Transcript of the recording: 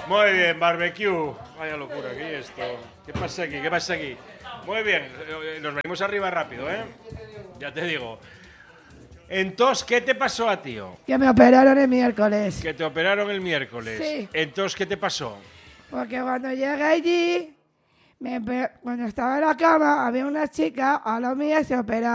Muy bien, barbecue. Vaya locura aquí esto. ¿Qué pasa aquí? ¿Qué pasa aquí? Muy bien, nos venimos arriba rápido, ¿eh? Ya te digo. Entonces, ¿qué te pasó a tío? Que me operaron el miércoles. Que te operaron el miércoles. Sí. Entonces, ¿qué te pasó? Porque cuando llegué allí, cuando estaba en la cama, había una chica a lo mía y se operaron.